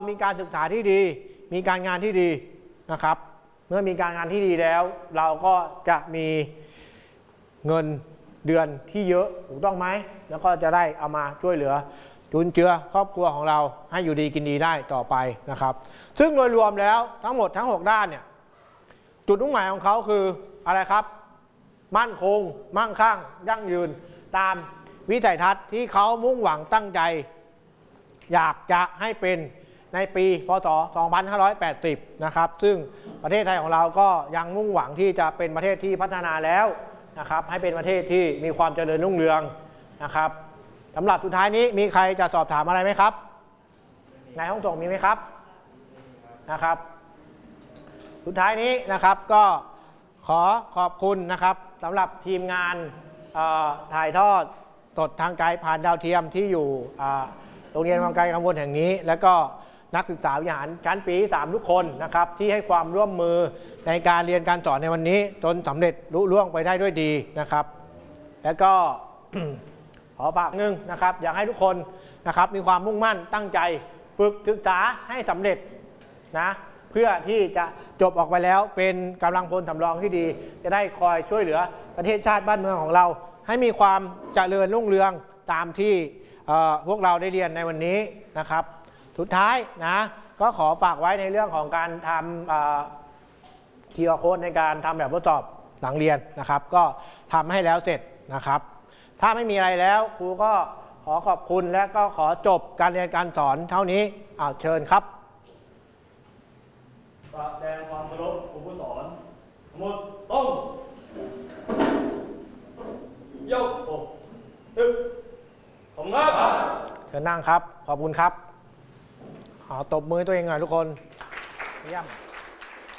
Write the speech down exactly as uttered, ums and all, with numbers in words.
มีการศึกษาที่ดีมีการงานที่ดีนะครับเมื่อมีการงานที่ดีแล้วเราก็จะมีเงินเดือนที่เยอะถูกต้องไหมแล้วก็จะได้เอามาช่วยเหลือจุนเจือครอบครัวของเราให้อยู่ดีกินดีได้ต่อไปนะครับซึ่งโดยรวมแล้วทั้งหมดทั้งหกด้านเนี่ยจุดมุ่งหมายของเขาคืออะไรครับมั่นคงมั่งคั่งยั่งยืนตามวิสัยทัศน์ที่เขามุ่งหวังตั้งใจอยากจะให้เป็นในปีพ.ศ. สองพันห้าร้อยแปดสิบนะครับซึ่งประเทศไทยของเราก็ยังมุ่งหวังที่จะเป็นประเทศที่พัฒนาแล้วนะครับให้เป็นประเทศที่มีความเจริญรุ่งเรืองนะครับสำหรับสุดท้ายนี้มีใครจะสอบถามอะไรไหมครับในห้องส่งมีไหมครับนะครับสุดท้ายนี้นะครับก็ขอขอบคุณนะครับสำหรับทีมงานถ่ายทอดสดทางไกลผ่านดาวเทียมที่อยู่โรงเรียนวังไกลกังวลแห่งนี้และก็นักศึกษาวิทยาชั้นปีที่สามทุกคนนะครับที่ให้ความร่วมมือในการเรียนการสอนในวันนี้จนสำเร็จลุล่วงไปได้ด้วยดีนะครับแล้วก็ ขอฝากหนึ่งนะครับอยากให้ทุกคนนะครับมีความมุ่งมั่นตั้งใจฝึกศึกษาให้สำเร็จนะเพื่อที่จะจบออกไปแล้วเป็นกำลังพลสำรองที่ดีจะได้คอยช่วยเหลือประเทศชาติบ้านเมืองของเราให้มีความเจริญรุ่งเรืองตามที่พวกเราได้เรียนในวันนี้นะครับสุดท้ายนะก็ขอฝากไว้ในเรื่องของการทำคีย์โค้ดในการทำแบบทดสอบหลังเรียนนะครับก็ทำให้แล้วเสร็จนะครับถ้าไม่มีอะไรแล้วครูก็ขอขอบคุณและก็ขอจบการเรียนการสอนเท่านี้อ้าวเชิญครับแสดงความเคารพครูผู้สอนหมดต้องยกอกตึกขอบคุณครับเชิญนั่งครับขอบคุณครับขอตบมือตัวเองหน่อยทุกคนเยี่ยม